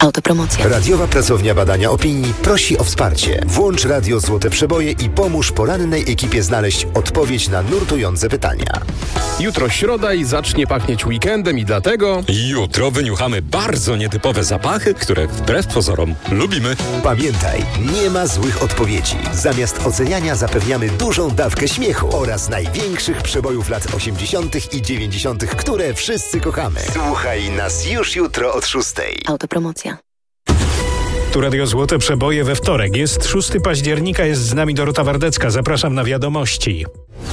Autopromocja. Radiowa Pracownia Badania Opinii prosi o wsparcie. Włącz Radio Złote Przeboje i pomóż porannej ekipie znaleźć odpowiedź na nurtujące pytania. Jutro środa i zacznie pachnieć weekendem i dlatego... Jutro wyniuchamy bardzo nietypowe zapachy, które wbrew pozorom lubimy. Pamiętaj, nie ma złych odpowiedzi. Zamiast oceniania zapewniamy dużą dawkę śmiechu oraz największych przebojów lat 80. i 90., które wszyscy kochamy. Słuchaj nas już jutro od 6. Autopromocja. Tu Radio Złote Przeboje we wtorek. Jest 6 października, jest z nami Dorota Wardecka. Zapraszam na wiadomości.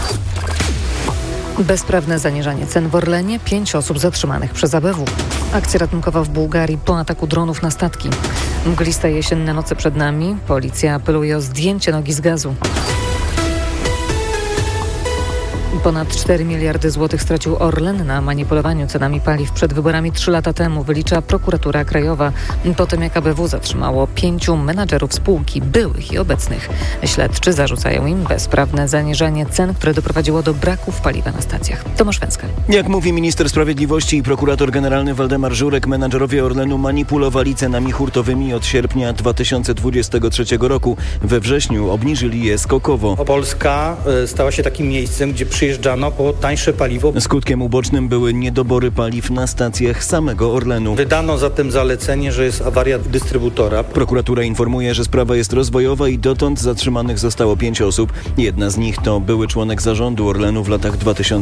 Bezprawne zaniżanie cen w Orlenie, 5 osób zatrzymanych przez ABW. Akcja ratunkowa w Bułgarii po ataku dronów na statki. Mgliste jesienne noce przed nami. Policja apeluje o zdjęcie nogi z gazu. Ponad 4 miliardy złotych stracił Orlen na manipulowaniu cenami paliw przed wyborami 3 lata temu, wylicza prokuratura krajowa. Po tym jak ABW zatrzymało 5 menadżerów spółki, byłych i obecnych. Śledczy zarzucają im bezprawne zaniżanie cen, które doprowadziło do braków paliwa na stacjach. Tomasz Węska. Jak mówi minister sprawiedliwości i prokurator generalny Waldemar Żurek, menadżerowie Orlenu manipulowali cenami hurtowymi od sierpnia 2023 roku. We wrześniu obniżyli je skokowo. Polska stała się takim miejscem, gdzie przyjeżdżano po tańsze paliwo. Skutkiem ubocznym były niedobory paliw na stacjach samego Orlenu. Wydano zatem zalecenie, że jest awaria dystrybutora. Prokuratura informuje, że sprawa jest rozwojowa i dotąd zatrzymanych zostało 5 osób. Jedna z nich to były członek zarządu Orlenu w latach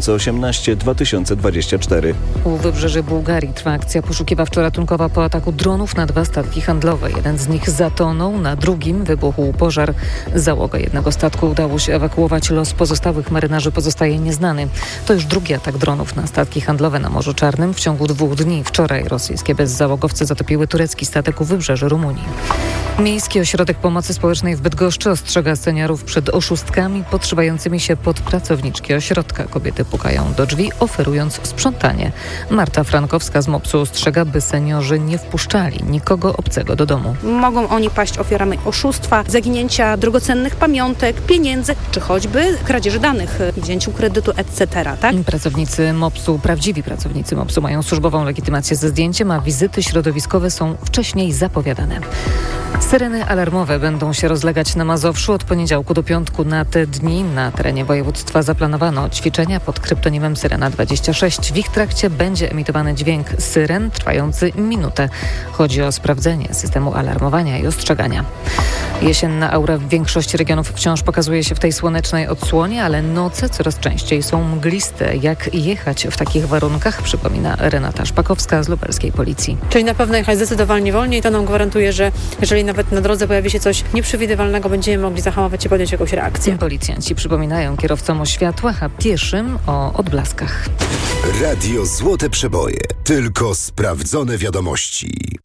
2018-2024. U wybrzeży Bułgarii trwa akcja poszukiwawczo-ratunkowa po ataku dronów na 2 statki handlowe. Jeden z nich zatonął, na drugim wybuchł pożar. Załoga jednego statku udało się ewakuować, los pozostałych marynarzy pozostaje nieznany. To już drugi atak dronów na statki handlowe na Morzu Czarnym w ciągu 2 dni. Wczoraj rosyjskie bezzałogowce zatopiły turecki statek u wybrzeży Rumunii. Miejski Ośrodek Pomocy Społecznej w Bydgoszczy ostrzega seniorów przed oszustkami podszywającymi się pod pracowniczki ośrodka. Kobiety pukają do drzwi, oferując sprzątanie. Marta Frankowska z MOPS-u ostrzega, by seniorzy nie wpuszczali nikogo obcego do domu. Mogą oni paść ofiarami oszustwa, zaginięcia drogocennych pamiątek, pieniędzy, czy choćby kradzieży danych, wzięciu kredytu, etc. Tak? Pracownicy MOPS-u, prawdziwi pracownicy MOPS-u mają służbową legitymację ze zdjęciem, a wizyty środowiskowe są wcześniej zapowiadane. Syreny alarmowe będą się rozlegać na Mazowszu od poniedziałku do piątku. Na te dni na terenie województwa zaplanowano ćwiczenia pod kryptonimem Syrena 26. W ich trakcie będzie emitowany dźwięk syren trwający minutę. Chodzi o sprawdzenie systemu alarmowania i ostrzegania. Jesienna aura w większości regionów wciąż pokazuje się w tej słonecznej odsłonie, ale noce coraz częściej są mgliste. Jak jechać w takich warunkach, przypomina Renata Szpakowska z lubelskiej policji. Czyli na pewno jechać zdecydowanie wolniej. To nam gwarantuje, że jeżeli nawet na drodze pojawi się coś nieprzewidywalnego, będziemy mogli zahamować i podjąć jakąś reakcję. Policjanci przypominają kierowcom o światłach, a pieszym o odblaskach. Radio Złote Przeboje. Tylko sprawdzone wiadomości.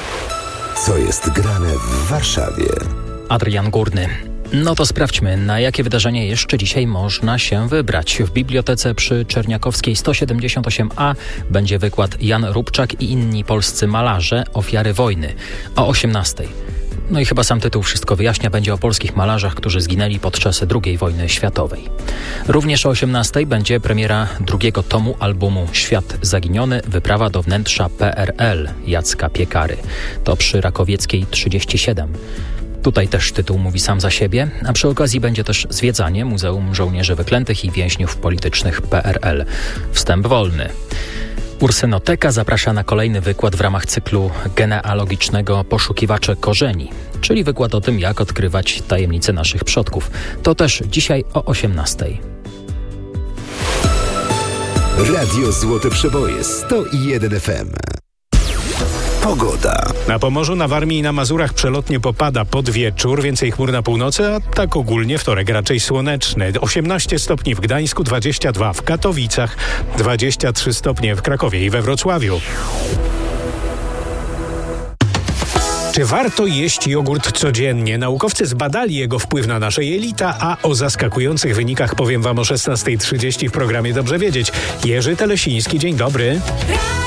Co jest grane w Warszawie? Adrian Górny. No to sprawdźmy, na jakie wydarzenie jeszcze dzisiaj można się wybrać. W bibliotece przy Czerniakowskiej 178A będzie wykład Jan Rubczak i inni polscy malarze, ofiary wojny o 18:00. No i chyba sam tytuł wszystko wyjaśnia, będzie o polskich malarzach, którzy zginęli podczas II wojny światowej. Również o 18:00 będzie premiera drugiego tomu albumu Świat Zaginiony, wyprawa do wnętrza PRL Jacka Piekary. To przy Rakowieckiej 37. Tutaj też tytuł mówi sam za siebie, a przy okazji będzie też zwiedzanie Muzeum Żołnierzy Wyklętych i Więźniów Politycznych PRL. Wstęp wolny. Ursynoteka zaprasza na kolejny wykład w ramach cyklu genealogicznego Poszukiwacze korzeni, czyli wykład o tym, jak odkrywać tajemnice naszych przodków. To też dzisiaj o 18:00. Radio Złote Przeboje 101 FM. Pogoda. Na Pomorzu, na Warmii i na Mazurach przelotnie popada pod wieczór, więcej chmur na północy, a tak ogólnie wtorek raczej słoneczny. 18 stopni w Gdańsku, 22 w Katowicach, 23 stopnie w Krakowie i we Wrocławiu. Czy warto jeść jogurt codziennie? Naukowcy zbadali jego wpływ na nasze jelita, a o zaskakujących wynikach powiem wam o 16:30 w programie Dobrze Wiedzieć. Jerzy Telesiński, dzień dobry.